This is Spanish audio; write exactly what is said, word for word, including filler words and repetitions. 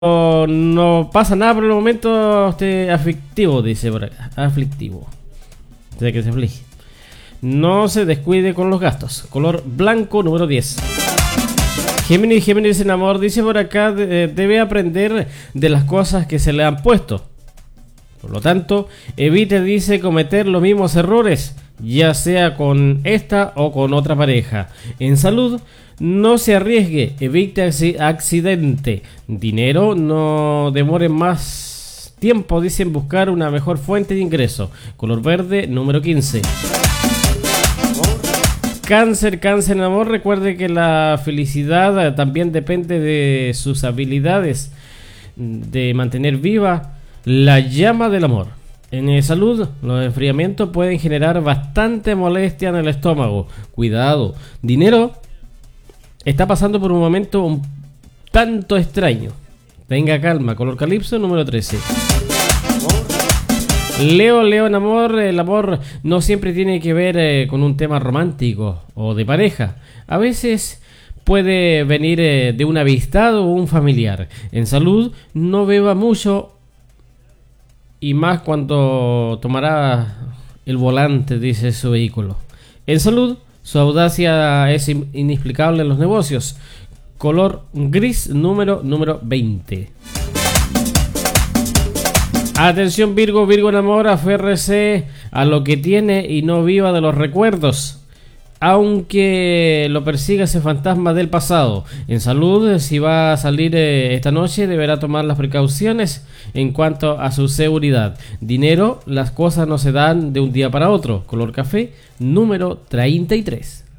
no, no pasa nada por el momento este, aflictivo, dice por acá. Aflictivo. De que se aflige. No se descuide con los gastos. Color blanco número diez. Géminis, Géminis en amor, dice por acá, de, debe aprender de las cosas que se le han puesto. Por lo tanto, evite, dice, cometer los mismos errores, ya sea con esta o con otra pareja. En salud, no se arriesgue, evite accidente. Dinero, no demore más tiempo, dice, en buscar una mejor fuente de ingreso. Color verde número quince. Cáncer, Cáncer en amor, recuerde que la felicidad también depende de sus habilidades de mantener viva la llama del amor. En salud, los enfriamientos pueden generar bastante molestia en el estómago. Cuidado. Dinero, está pasando por un momento un tanto extraño. Tenga calma. Color calipso número trece. Leo, Leo en amor, el amor no siempre tiene que ver eh, con un tema romántico o de pareja. A veces puede venir eh, de un avistado o un familiar. En salud, no beba mucho y más cuando tomará el volante, dice, su vehículo. En salud, su audacia es in- inexplicable en los negocios. Color gris número, número veinte. Atención Virgo, Virgo en amor, aférrese a lo que tiene y no viva de los recuerdos, aunque lo persiga ese fantasma del pasado. En salud, si va a salir eh, esta noche, deberá tomar las precauciones en cuanto a su seguridad. Dinero, las cosas no se dan de un día para otro. Color café, número treinta y tres.